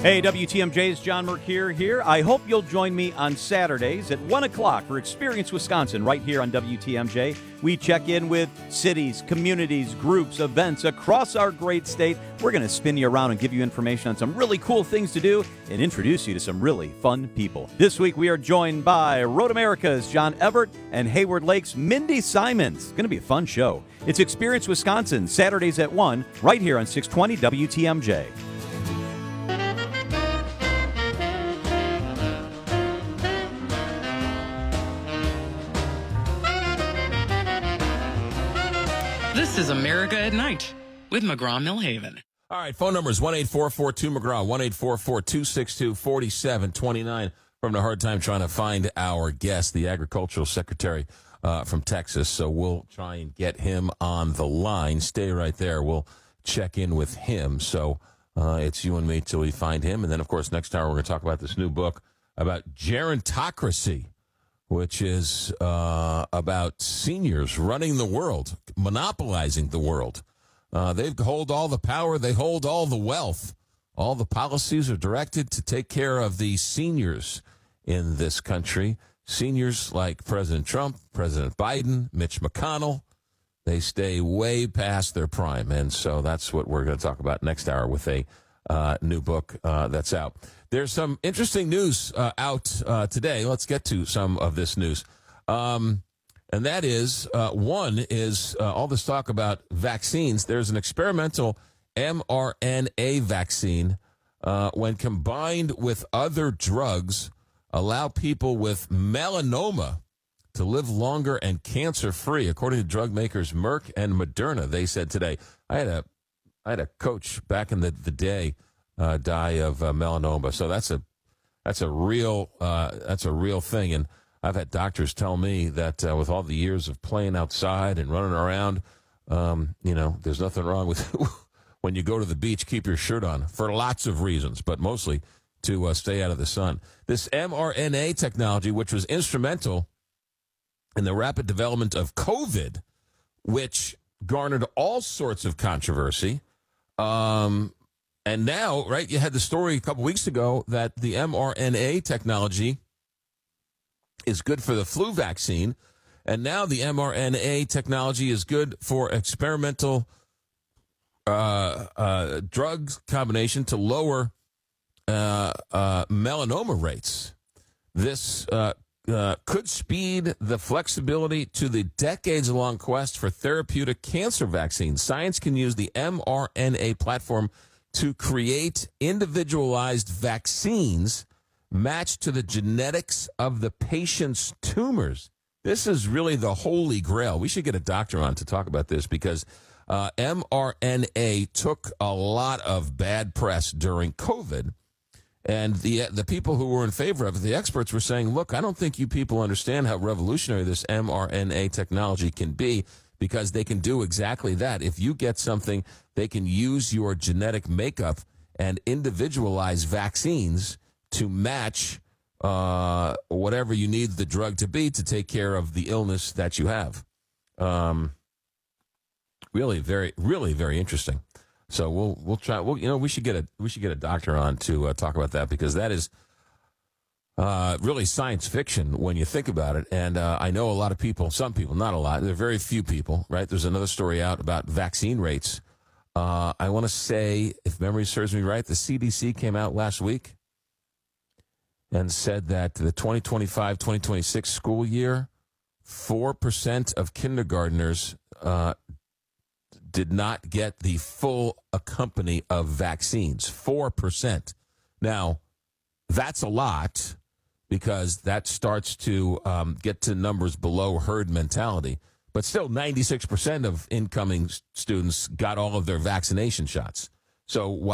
Hey, WTMJ's John Mercure here. I hope you'll join me on Saturdays at 1 o'clock for Experience Wisconsin right here on WTMJ. We check in with cities, communities, groups, events across our great state. We're going to spin you around and give you information on some really cool things to do and introduce you to some really fun people. This week we are joined by Road America's John Everett and Hayward Lake's Mindy Simons. It's going to be a fun show. It's Experience Wisconsin, Saturdays at 1 right here on 620 WTMJ. This is America at Night with McGraw-Millhaven. All right, phone number is 1-844-2-McGraw, 1-844-262-4729. We're having a hard time trying to find our guest, the agricultural secretary from Texas, so we'll try and get him on the line. Stay right there. We'll check in with him. So it's you and me till we find him. And then, of course, next hour we're going to talk about this new book about gerontocracy, which is about seniors running the world, monopolizing the world. They hold all the power. They hold all the wealth. All the policies are directed to take care of the seniors in this country. Seniors like President Trump, President Biden, Mitch McConnell, they stay way past their prime. And so that's what we're going to talk about next hour with a new book that's out. There's some interesting news out today. Let's get to some of this news. And that is, one is all this talk about vaccines. There's an experimental mRNA vaccine, when combined with other drugs, allow people with melanoma to live longer and cancer-free, according to drug makers Merck and Moderna. They said today. I had a coach back in the day die of melanoma. So that's a real thing. And I've had doctors tell me that with all the years of playing outside and running around, there's nothing wrong with when you go to the beach, keep your shirt on for lots of reasons, but mostly to stay out of the sun. This mRNA technology, which was instrumental in the rapid development of COVID, which garnered all sorts of controversy, and now, right, you had the story a couple weeks ago that the mRNA technology is good for the flu vaccine, and now the mRNA technology is good for experimental drugs combination to lower melanoma rates. This could speed the flexibility to the decades-long quest for therapeutic cancer vaccines. Science can use the mRNA platform to create individualized vaccines matched to the genetics of the patient's tumors. This is really the holy grail. We should get a doctor on to talk about this because mRNA took a lot of bad press during COVID. And the people who were in favor of it, the experts, were saying, look, I don't think you people understand how revolutionary this mRNA technology can be, because they can do exactly that. If you get something, they can use your genetic makeup and individualize vaccines to match whatever you need the drug to be to take care of the illness that you have. Really, very interesting. So we'll try. We should get a doctor on to talk about that, because that is really science fiction when you think about it. And I know a lot of people, some people, not a lot. There are very few people, right? There's another story out about vaccine rates. I want to say, if memory serves me right, the CDC came out last week and said that the 2025-2026 school year, 4% of kindergartners did not get the full company of vaccines. 4%. Now, that's a lot, because that starts to get to numbers below herd mentality. But still, 96% of incoming students got all of their vaccination shots. So